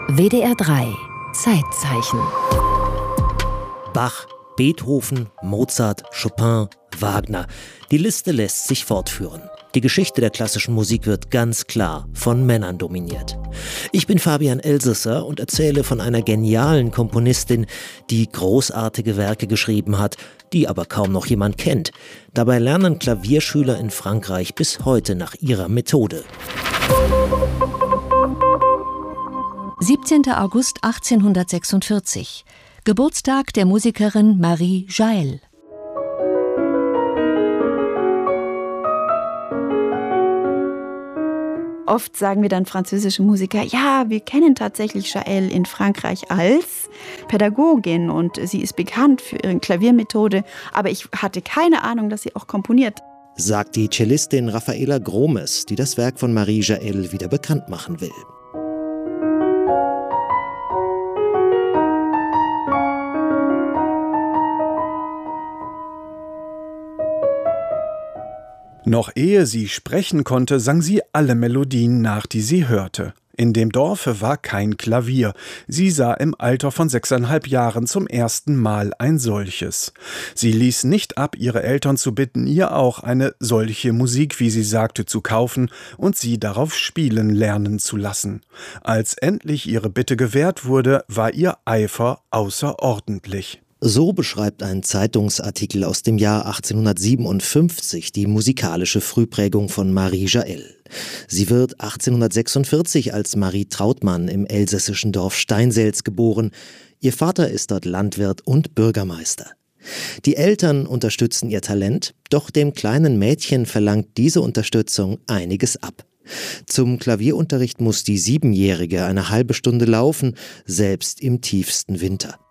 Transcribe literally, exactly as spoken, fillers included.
W D R drei Zeitzeichen. Bach, Beethoven, Mozart, Chopin, Wagner. Die Liste lässt sich fortführen. Die Geschichte der klassischen Musik wird ganz klar von Männern dominiert. Ich bin Fabian Elsesser und erzähle von einer genialen Komponistin, die großartige Werke geschrieben hat, die aber kaum noch jemand kennt. Dabei lernen Klavierschüler in Frankreich bis heute nach ihrer Methode. siebzehnter August achtzehnhundertsechsundvierzig. Geburtstag der Musikerin Marie Jaël. Oft sagen wir dann französische Musiker, ja, wir kennen tatsächlich Jaël in Frankreich als Pädagogin und sie ist bekannt für ihre Klaviermethode, aber ich hatte keine Ahnung, dass sie auch komponiert. Sagt die Cellistin Rafaela Gromes, die das Werk von Marie Jaël wieder bekannt machen will. Noch ehe sie sprechen konnte, sang sie alle Melodien nach, die sie hörte. In dem Dorfe war kein Klavier. Sie sah im Alter von sechseinhalb Jahren zum ersten Mal ein solches. Sie ließ nicht ab, ihre Eltern zu bitten, ihr auch eine solche Musik, wie sie sagte, zu kaufen und sie darauf spielen lernen zu lassen. Als endlich ihre Bitte gewährt wurde, war ihr Eifer außerordentlich. So beschreibt ein Zeitungsartikel aus dem Jahr achtzehnhundertsiebenundfünfzig die musikalische Frühprägung von Marie Jaël. Sie wird achtzehnhundertsechsundvierzig als Marie Trautmann im elsässischen Dorf Steinselz geboren. Ihr Vater ist dort Landwirt und Bürgermeister. Die Eltern unterstützen ihr Talent, doch dem kleinen Mädchen verlangt diese Unterstützung einiges ab. Zum Klavierunterricht muss die Siebenjährige eine halbe Stunde laufen, selbst im tiefsten Winter.